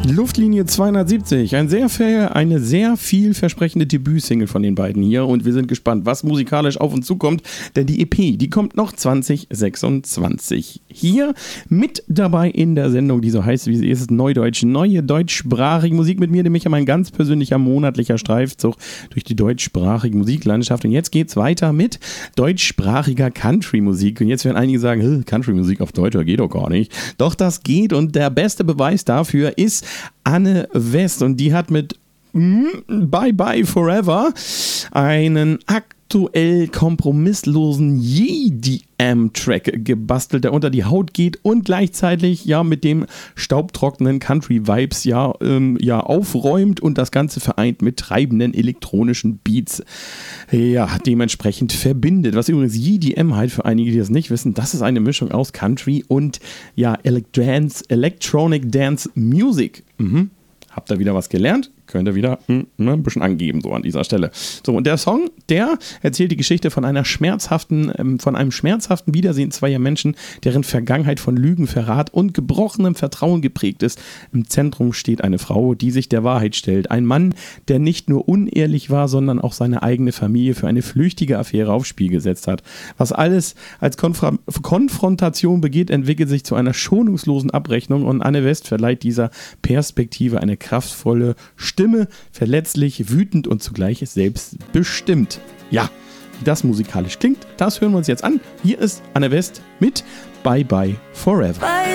Luftlinie 270, eine sehr vielversprechende Debütsingle von den beiden hier und wir sind gespannt, was musikalisch auf uns zukommt, denn die EP, die kommt noch 2026. Hier mit dabei in der Sendung, die so heißt, wie sie ist, Neudeutsch, neue deutschsprachige Musik mit mir, nämlich mein ganz persönlicher monatlicher Streifzug durch die deutschsprachige Musiklandschaft und jetzt geht's weiter mit deutschsprachiger Country-Musik und jetzt werden einige sagen, Country-Musik auf Deutsch, geht doch gar nicht. Doch das geht und der beste Beweis dafür ist Anne West und die hat mit Bye Bye Forever einen aktuell kompromisslosen EDM-Track gebastelt, der unter die Haut geht und gleichzeitig ja mit dem staubtrockenen Country-Vibes aufräumt und das Ganze vereint mit treibenden elektronischen Beats dementsprechend verbindet. Was übrigens EDM halt für einige, die das nicht wissen, das ist eine Mischung aus Country und Electronic Dance Music. Habt ihr wieder was gelernt? Könnt ihr wieder ein bisschen angeben, so an dieser Stelle. So, und der Song, der erzählt die Geschichte von einem schmerzhaften Wiedersehen zweier Menschen, deren Vergangenheit von Lügen, Verrat und gebrochenem Vertrauen geprägt ist. Im Zentrum steht eine Frau, die sich der Wahrheit stellt. Ein Mann, der nicht nur unehrlich war, sondern auch seine eigene Familie für eine flüchtige Affäre aufs Spiel gesetzt hat. Was alles als Konfrontation begeht, entwickelt sich zu einer schonungslosen Abrechnung und Anne West verleiht dieser Perspektive eine kraftvolle Stimme, verletzlich, wütend und zugleich selbstbestimmt. Ja, wie das musikalisch klingt, das hören wir uns jetzt an. Hier ist Anne West mit Bye Bye Forever. Bye